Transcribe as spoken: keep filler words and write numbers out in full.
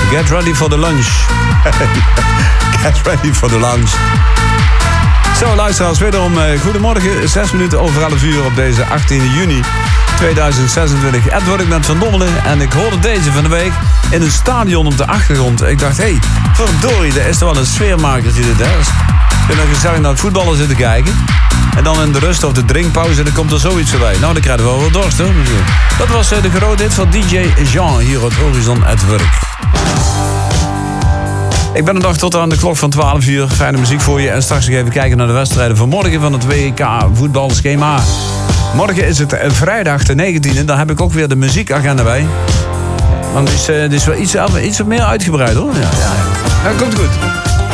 Get ready for the lunch. Get ready for the lunch. Zo, luisteraars, wederom uh, goedemorgen. Zes minuten over elf uur op deze achttiende juni tweeduizend zesentwintig. Edward, ik ben Van Dommelen en ik hoorde deze van de week in een stadion op de achtergrond. Ik dacht, hé, hey, verdorie, dat is toch wel een sfeermakertje dit, hè? Ik ben gezellig naar het voetballen zitten kijken. En dan in de rust of de drinkpauze, dan komt er zoiets voorbij. Nou, dan krijgen we wel wat dorst, hoor. Dat was uh, de grote hit van D J Jean hier op Horizon at Work. Ik ben er nog tot aan de klok van twaalf uur. Fijne muziek voor je. En straks nog even kijken naar de wedstrijden van morgen van het W K voetbalschema. Morgen is het vrijdag de negentiende. Dan heb ik ook weer de muziekagenda bij. Want het is, uh, het is wel iets, iets meer uitgebreid, hoor. Ja, ja, ja. Dat komt goed.